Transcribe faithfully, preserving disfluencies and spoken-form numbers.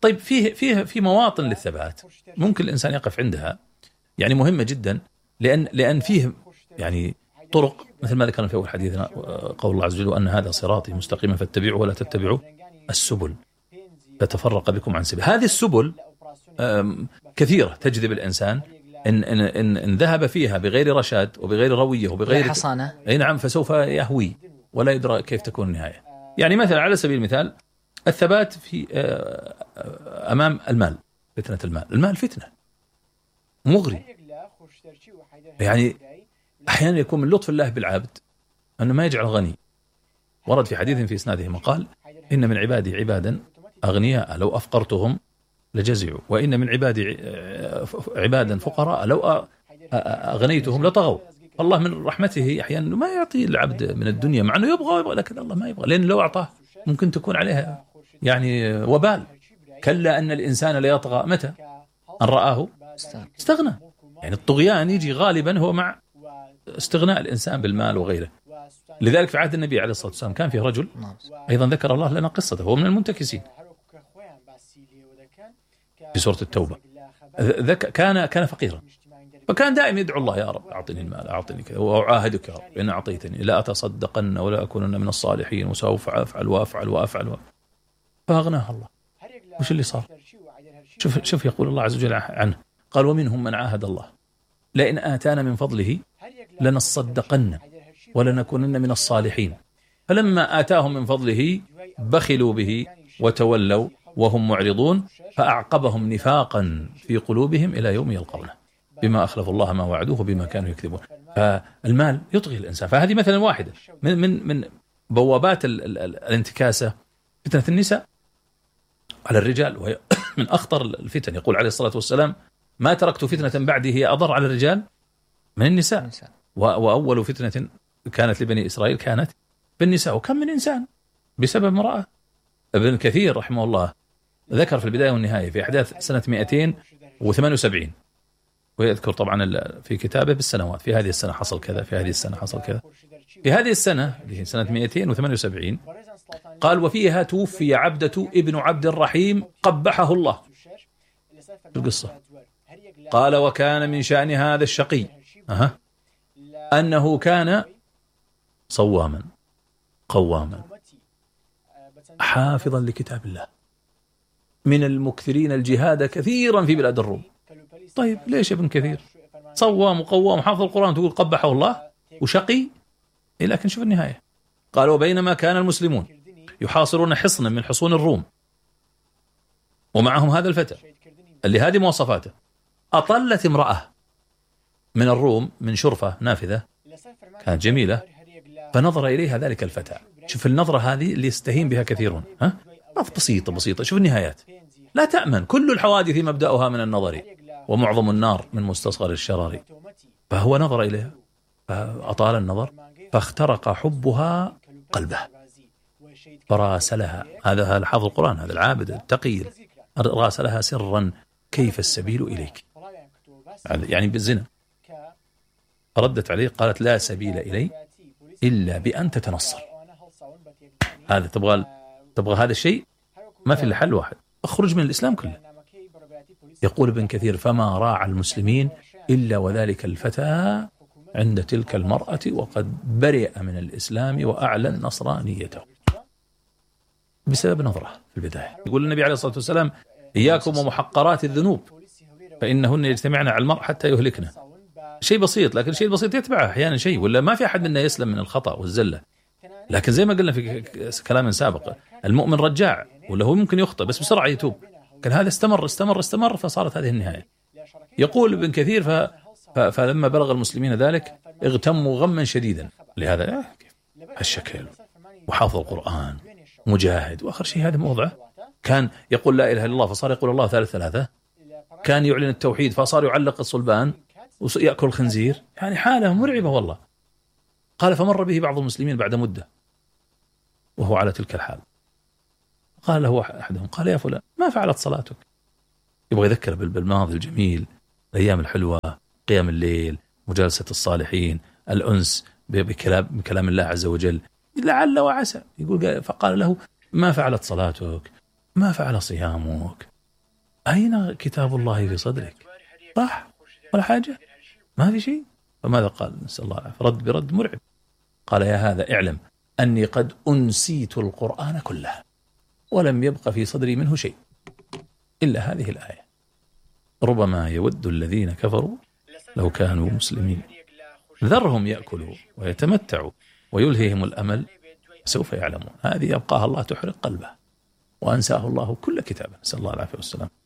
طيب فيه فيه في مواطن للثبات ممكن الإنسان يقف عندها، يعني مهمة جدا، لأن لأن فيه يعني طرق مثل ما ذكرنا في أول حديثنا، قول الله عز وجل وأن هذا صراطي مستقيما فاتبعوه ولا تتبعوا السبل فتفرق بكم عن سبيل. هذه السبل كثيرة تجذب الإنسان إن, إن, إن, إن ذهب فيها بغير رشاد وبغير روية وبغير حصانة، أي نعم، فسوف يهوي ولا يدرى كيف تكون النهاية. يعني مثلا على سبيل المثال الثبات في أمام المال، فتنة المال. المال فتنة مغري، يعني أحيانا يكون من لطف الله بالعبد أنه ما يجعل غني. ورد في حديث في إسناده مقال إن من عبادي عبادا أغنياء لو أفقرتهم لجزعوا، وإن من عبادي عبادا فقراء لو أغنيتهم لطغوا. الله من رحمته أحيانا ما يعطي العبد من الدنيا مع أنه يبغى ويبغى، لكن الله ما يبغى، لأن لو أعطاه ممكن تكون عليها يعني وبال. كلا أن الإنسان ليطغى متى أن رآه استغنى. يعني الطغيان يجي غالبا هو مع استغناء الإنسان بالمال وغيره. لذلك في عهد النبي عليه الصلاة والسلام كان فيه رجل أيضا ذكر الله لنا قصته، هو من المنتكسين في سورة التوبة. كان كان فقيرا، فكان دائما يدعو الله يا رب أعطني المال، أعطني كذا، وأعاهدك يا رب إن أعطيتني لا أتصدقن ولا أكونن من الصالحين وسوف أفعل وأفعل وأفعل, وأفعل. فأغناه الله. وش اللي صار؟ شوف شوف يقول الله عز وجل عنه، قال ومنهم من عاهد الله لئن آتانا من فضله لنصدقن ولنكونن من الصالحين فلما آتاهم من فضله بخلوا به وتولوا وهم معرضون فأعقبهم نفاقا في قلوبهم إلى يوم يلقونه بما أخلفوا الله ما وعدوه بما كانوا يكذبون. فالمال يطغي الإنسان. فهذه مثلا واحدة من من من بوابات ال ال ال الانتكاسة فتنة النساء على الرجال، وهي من أخطر الفتن. يقول عليه الصلاة والسلام ما تركت فتنة بعدي هي أضر على الرجال من النساء، وأول فتنة كانت لبني إسرائيل كانت بالنساء، وكم من إنسان بسبب امرأة. ابن كثير رحمه الله ذكر في البداية والنهاية في أحداث سنة مئتين وثمانية وسبعين، ويذكر طبعا في كتابه بالسنوات، في هذه السنة حصل كذا، في هذه السنة حصل كذا، في هذه السنة اللي هي سنة مئتين وثمانية وسبعين قال وفيها توفي عبدة ابن عبد الرحيم قبحه الله. القصة قال وكان من شأن هذا الشقي أه. أنه كان صواما قواما حافظا لكتاب الله من المكثرين الجهاد كثيرا في بلاد الروم. طيب ليش ابن كثير صوام وقوام حافظ القرآن تقول قبحه الله وشقي؟ لكن شوف النهاية، قال وبينما كان المسلمون يحاصرون حصنا من حصون الروم ومعهم هذا الفتى اللي هذه مواصفاته، أطلت امرأة من الروم من شرفة نافذة كانت جميلة، فنظر إليها ذلك الفتى. شوف النظرة هذه اللي يستهين بها كثيرون، ها نظرة بسيطة بسيطة. شوف النهايات، لا تأمن، كل الحوادث مبدأها من النظر ومعظم النار من مستصغر الشرار. فهو نظر إليها فأطال النظر فاخترق حبها قلبه فراسلها. هذا الحافظ القرآن، هذا العابد التقي، راسلها سرا كيف السبيل إليك، يعني بالزنا. ردت عليه قالت لا سبيل إلي إلا بأن تتنصر. هذا تبغى تبغى هذا الشيء ما في إلا حل واحد، اخرج من الإسلام كله. يقول ابن كثير فما راعى المسلمين إلا وذلك الفتى عند تلك المرأة وقد برئ من الإسلام وأعلن نصرانيته بسبب نظرة في البداية. يقول النبي عليه الصلاة والسلام إياكم ومحقرات الذنوب فإنهن يجتمعن على المرء حتى يهلكنا. شيء بسيط، لكن شيء بسيط يتبعه أحيانا شيء، ولا ما في أحد منا يسلم من الخطأ والزلة. لكن زي ما قلنا في كلام سابق المؤمن رجاع، ولا هو ممكن يخطئ بس بسرعة يتوب. كان هذا استمر استمر استمر فصارت هذه النهاية. يقول ابن كثير ف... ف... فلما بلغ المسلمين ذلك اغتموا غما شديدا لهذا الشكل، وحافظ القرآن مجاهد، وآخر شيء هذا موضعه كان يقول لا إله إلا الله فصار يقول الله ثالث ثلاثة، كان يعلن التوحيد فصار يعلق الصلبان ويأكل خنزير. يعني حالة مرعبة والله. قال فمر به بعض المسلمين بعد مدة وهو على تلك الحال، قال له أحدهم قال يا فلان ما فعلت صلاتك؟ يبغى يذكر بالماضي الجميل، الأيام الحلوة، قيام الليل، مجالسة الصالحين، الأنس بكلام, بكلام الله عز وجل، لعل وعسى. يقول فقال له ما فعلت صلاتك، ما فعل صيامك، أين كتاب الله في صدرك؟ راح ولا حاجة، ما في شيء. فماذا قال؟ نسأل الله العافية، رد برد مرعب. قال يا هذا اعلم أني قد أنسيت القرآن كله ولم يبق في صدري منه شيء إلا هذه الآية. ربما يود الذين كفروا لو كانوا مسلمين ذرهم يأكلوا ويتمتعوا ويلهيهم الأمل سوف يعلمون. هذه يبقاها الله تحرق قلبه، وأنساه الله كل كتاب، نسأل الله العافية والسلام.